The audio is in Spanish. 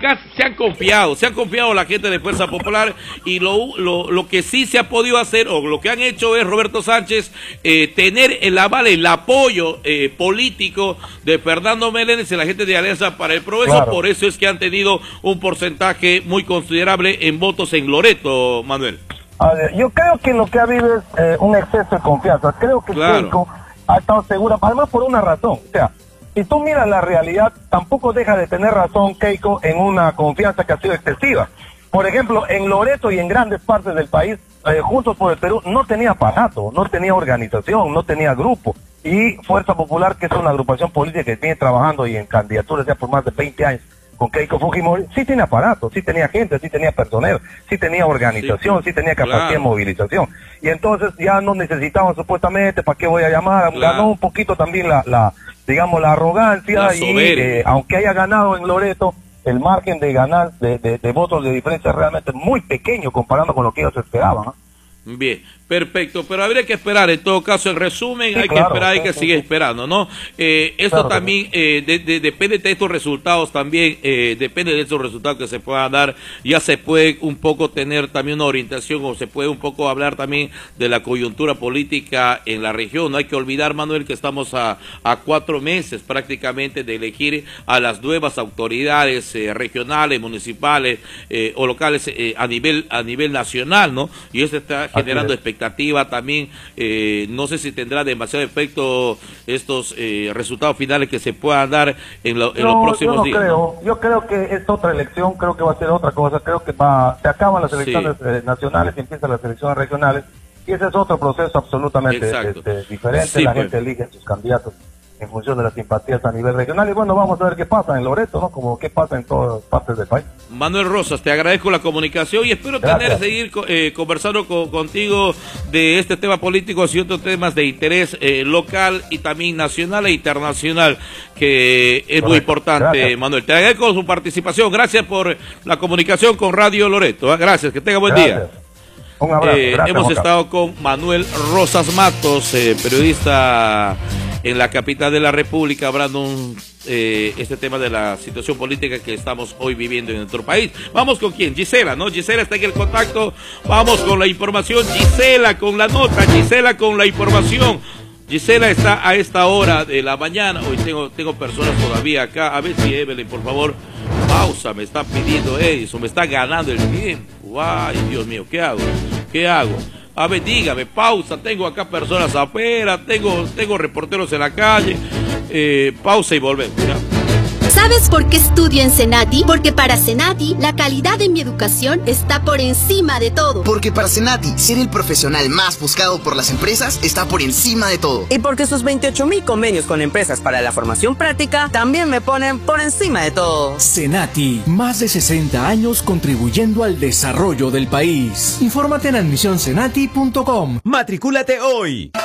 acá se han confiado la gente de Fuerza Popular, y lo que sí se ha podido hacer, o lo que han hecho es Roberto Sánchez, tener el aval, el apoyo político de Fernando Meléndez y la gente de Alianza para el Progreso. Claro. Por eso es que han tenido un porcentaje muy considerable en votos en Loreto, Manuel. A ver, yo creo que lo que ha habido es un exceso de confianza. Creo que claro. Keiko ha estado segura, además por una razón. O sea, si tú miras la realidad, tampoco deja de tener razón Keiko en una confianza que ha sido excesiva. Por ejemplo, en Loreto y en grandes partes del país, Juntos por el Perú no tenía aparato, no tenía organización, no tenía grupo. Y Fuerza Popular, que es una agrupación política que viene trabajando y en candidaturas ya por más de 20 años con Keiko Fujimori, sí tiene aparato, sí tenía gente, sí tenía personal, sí tenía organización, sí tenía capacidad de movilización. Y entonces ya no necesitaban supuestamente, ¿para qué voy a llamar? Ganó un poquito también digamos, la arrogancia, y aunque haya ganado en Loreto, el margen de ganar, de votos de diferencia es realmente muy pequeño comparando con lo que ellos esperaban, ¿no? Bien, perfecto, pero habría que esperar, en todo caso, en resumen, hay que esperar, hay que seguir esperando, ¿no? Esto también depende de estos resultados también, depende de estos resultados que se puedan dar, ya se puede un poco tener también una orientación, o se puede un poco hablar también de la coyuntura política en la región. No hay que olvidar, Manuel, que estamos a 4 meses prácticamente de elegir a las nuevas autoridades regionales, municipales o locales a nivel nacional, ¿no? Y eso está generando expectativa también. No sé si tendrá demasiado efecto estos resultados finales que se puedan dar en los próximos días. Yo creo que es otra elección, creo que va a ser otra cosa, creo que se acaban las elecciones nacionales y empiezan las elecciones regionales, y ese es otro proceso absolutamente diferente. La gente elige sus candidatos en función de las simpatías a nivel regional, y bueno, vamos a ver qué pasa en Loreto, ¿no? Como qué pasa en todas partes del país. Manuel Rosas, te agradezco la comunicación y espero seguir conversando contigo de este tema político y otros temas de interés local y también nacional e internacional, que es muy importante. Manuel, te agradezco su participación, gracias por la comunicación con Radio Loreto, gracias, que tenga buen día. Un abrazo. Hemos estado con Manuel Rosas Matos, periodista en la capital de la República, hablando este tema de la situación política que estamos hoy viviendo en nuestro país. Vamos con quién, Gisela, ¿no? Gisela está en el contacto, vamos con la información, Gisela con la nota, Gisela con la información. Gisela está a esta hora de la mañana. Hoy tengo personas todavía acá. A ver si Evelyn, por favor, pausa, me está pidiendo Edison, me está ganando el tiempo. Ay, Dios mío, ¿qué hago? ¿Qué hago? A ver, dígame, pausa, tengo acá personas afuera, tengo reporteros en la calle, pausa y volvemos, ¿ya? ¿Sabes por qué estudio en Senati? Porque para Senati, la calidad de mi educación está por encima de todo. Porque para Senati, ser el profesional más buscado por las empresas está por encima de todo. Y porque sus 28.000 convenios con empresas para la formación práctica también me ponen por encima de todo. Senati, más de 60 años contribuyendo al desarrollo del país. Infórmate en admisionsenati.com. Matricúlate hoy.